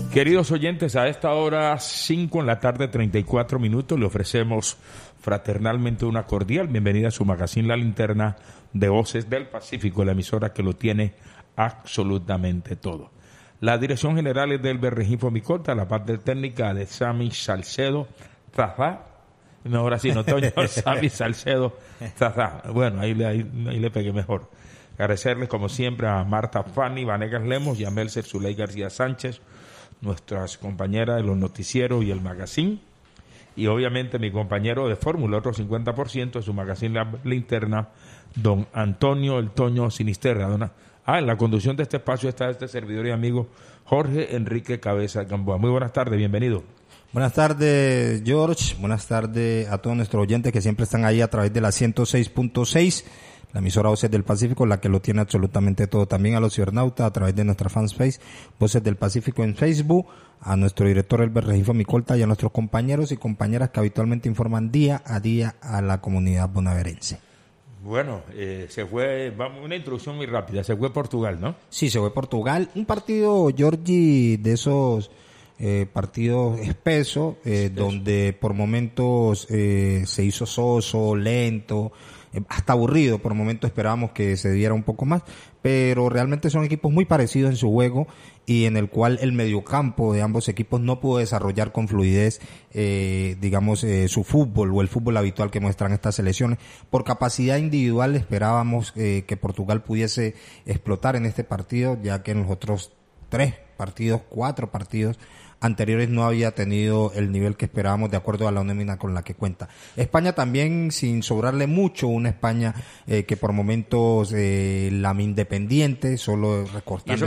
Queridos oyentes, a esta hora 5 en la tarde, 34 minutos, le ofrecemos fraternalmente una cordial bienvenida a su magazine La Linterna de Voces del Pacífico, la emisora que lo tiene absolutamente todo. La dirección general es de Elber Regifo Micolta, la parte técnica de Sammy Salcedo Zazá, mejor así, no Toño, Sammy Salcedo Zazá. Bueno, ahí le pegué mejor. Agradecerles como siempre a Marta Fanny Vanegas Lemos y a Melcer Zuley García Sánchez, nuestras compañeras de los noticieros y el magazine, y obviamente mi compañero de fórmula, otro 50% de su magazine La Linterna, don Antonio El Toño Sinisterra. En la conducción de este espacio está este servidor y amigo Jorge Enrique Cabeza Gamboa. Muy buenas tardes, bienvenido. Buenas tardes, George. Buenas tardes a todos nuestros oyentes que siempre están ahí a través de la 106.6, la emisora Voces del Pacífico, la que lo tiene absolutamente todo. También a los cibernautas a través de nuestra fanpage Voces del Pacífico en Facebook, a nuestro director Elber Regifo Micolta y a nuestros compañeros y compañeras que habitualmente informan día a día a la comunidad bonaerense. Bueno, se fue, vamos, una introducción muy rápida, se fue Portugal, ¿no? Sí, se fue Portugal, un partido, Georgie, de esos partidos espesos, donde por momentos se hizo soso, lento, hasta aburrido. Por momentos esperábamos que se diera un poco más, pero realmente son equipos muy parecidos en su juego y en el cual el mediocampo de ambos equipos no pudo desarrollar con fluidez, su fútbol o el fútbol habitual que muestran estas selecciones. Por capacidad individual esperábamos que Portugal pudiese explotar en este partido, ya que en los otros 4 partidos anteriores no había tenido el nivel que esperábamos de acuerdo a la nómina con la que cuenta. España también, sin sobrarle mucho, una España que por momentos la independiente, solo recortando.